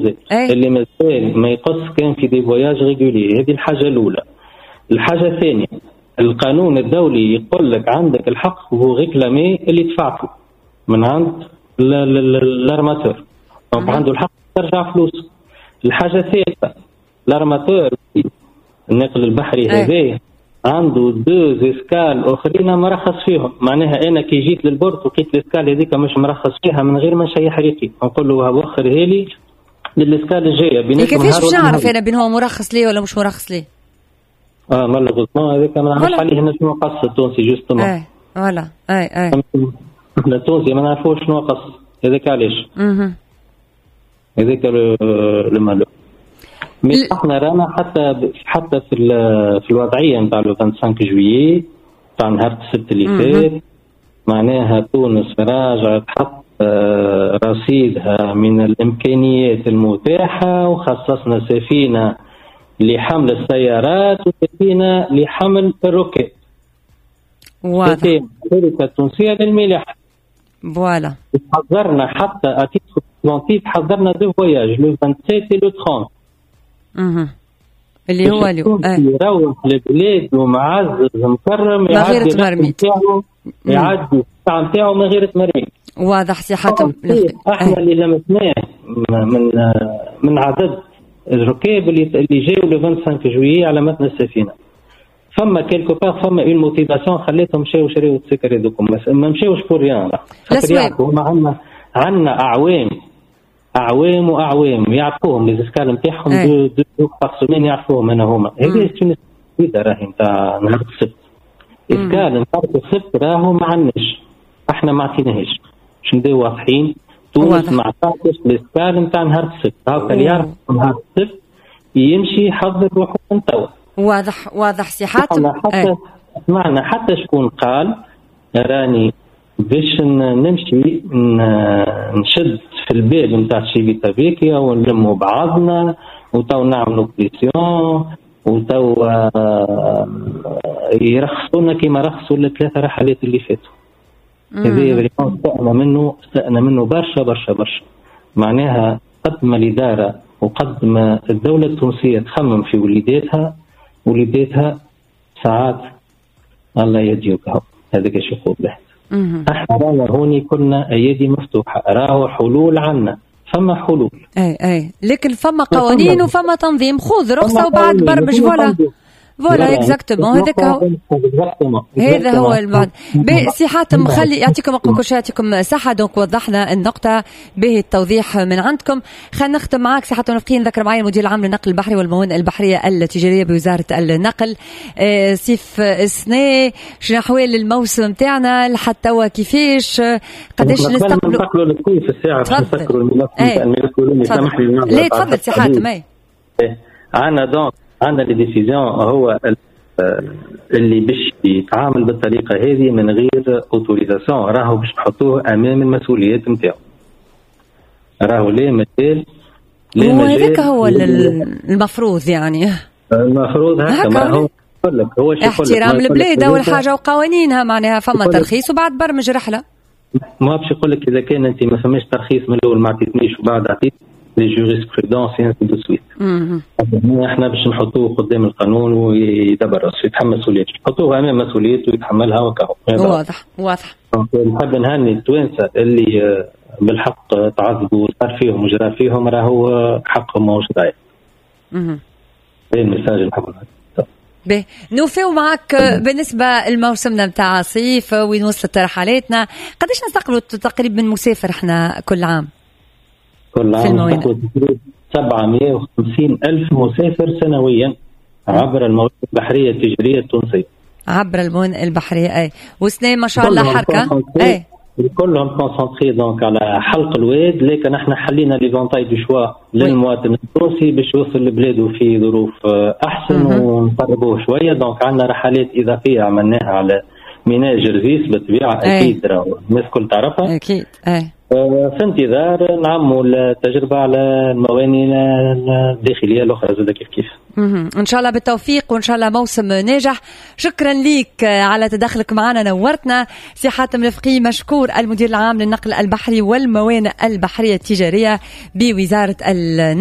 اللي مازال ما يقص كان في دي فواياج ريغولي. هذه الحاجة الأولى. الحاجة الثانية، القانون الدولي يقول لك عندك الحق وهو ريكلامي اللي دفعته من عند الارماتور، دونك عنده الحق ترجع فلوس. الحاجة الثالثة، الارماتور الناقل البحري هذا عنده دو اسكال اخرين مرخص فيهم. معناها انا كي جيت للبورت وقيت الاسكال هذيك مش مرخص فيها من غير ما نشيح ريقي، نقول له وخر هالي للاسكال الجايه. كيفاش باش نعرف انا بين هو مرخص ليه ولا مش مرخص ليه؟ مالوغوزمون هذاك ما نعرفش عليه هنا شنو قص التونسي جوستومون. فوالا احنا التونسي ما نعرفوش شنو قص هذاك علاش. هذاك المالو. احنا رانا حتى في الوضعيه نتاع لو 25 جويي تاع نهار السبت اللي فات، معناها تونس راجعت تحط رصيدها من الامكانيات المتاحه، وخصصنا سفينه لحمل السيارات وسفينه لحمل الركاب. واضح. الشركه التونسيه للملاحه. فوالا. حضرنا حتى اتيتر بلانتيف، حضرنا دو فواياج لو 27 و لو 30. اللي هو اليوم يروح للبلاد ومعزز مكرم، من غير تمرميد، يعدي الساعه نتاعو من غير تمرميد. واضح سي حاتم. احنا اللي لمسناه من عدد الركاب اللي جاوا لو 25 جويي على متن السفينه، فما كيلكو بار فما اون موتيفاسيون خليتهم مشاو شريوا التسكر هذوكم، ما مشاوش بور ريان. هما عندنا اعوام واعوام يعرفوهم لي زسكال نتاعهم دو بارسومين يعرفوهم انا هما. هذه سيده راهي نتاع نهار السبت. اسكال نهار السبت راهو ما عندناش، احنا ما عطيناهاش باش نبداو واضحين. تونس ما عطاتش الاسكال نتاع نهار السبت، هاكا اللي يعرف نهار السبت يمشي يحضر روحه من توا. واضح سي حاتم. سمعنا حتى شكون قال راني باش نمشي نشد في الباب نتاع شيفيتا فيكيا ونلموا بعضنا وتو نعملوا بريسيون وتو يرخصونا كما رخصوا الثلاثه رحلات اللي فاتوا. هذه استأنا منه برشا. معناها قد ما الإدارة وقد ما الدولة التونسية تخمم في وليداتها ساعات الله يديوك. هذاك ايش يقول به. احنا رانا هوني كنا ايدي مفتوحه، راهو حلول عنا، فما حلول. اي لكن فما قوانين وفما تنظيم. خذ رخصه وبعد برمج. فوالا اكزاكتومون. هذا هو البعد. سي حاتم خلي يعطيكم كل شيء، يعطيكم صحه. دونك وضحنا النقطه به التوضيح من عندكم. خلينا نختم معك سي حاتم نفقين. نذكر معي المدير العام للنقل البحري والموانئ البحريه التجاريه بوزاره النقل. سيف سنة شنو احوال الموسم نتاعنا لحتى توا؟ كيفاش قداش نستقبلوا الصيف الساعه؟ نسكروا الملف لا تفضل سي حاتم. عندنا لي ديسيزيون هو اللي باش يتعامل بالطريقه هذه من غير اوتوريزاسيون راهو باش نحطوه امام المسؤوليات نتاعو. راهو ليه مجال هو هذاك هو المفروض، يعني المفروض هكا. ما هو يقول لك هو احترام البلاد اول حاجه وقوانينها. معناها فما ترخيص وبعد برمج رحله. ما باش يقول لك اذا كان انت ما فماش ترخيص من الاول ما عطيتنيش وبعد عطيت لي جوريسبرودونس انسي دو سويت. احنا باش نحطوه قدام القانون ويدبر يتحمل مسؤوليته، نحطوه امام مسؤوليته ويتحملها وكهو. واضح. نحب نهني التوانسه اللي بالحق تعذبوا صار فيهم وجرى فيهم، راهو حقهم ماهوش ضايع. هذا المساج اللي نحب نقوله. نوفيو معك بالنسبه لموسمنا نتاع الصيف، وين وصلت رحلاتنا؟ قداش نستقبلوا تقريبا من مسافر احنا كل عام؟ كل عام 750,000 مسافر سنويا عبر الموانئ البحرية التجارية التونسية. عبر الموانئ البحرية وسنة ما شاء الله حركة. كلهم كونسنتري دونك على حلق الواد، لكن احنا حلينا لي فونتاي دو شوا للمواطن التونسي باش يوصل لبلاده في ظروف احسن ونقربوه شوية. دونك عندنا رحلات إضافية عملناها على ميناء جرزيس بالطبيعة. أكيد الناس كل تعرفها. أكيد. في انتظار نعموا التجربة على الموانئ الداخلية الأخرى زاد كيف. إن شاء الله بالتوفيق وإن شاء الله موسم ناجح. شكرا ليك على تدخلك معنا، نورتنا. سي حاتم رفقي مشكور، المدير العام للنقل البحري والموانئ البحرية التجارية بوزارة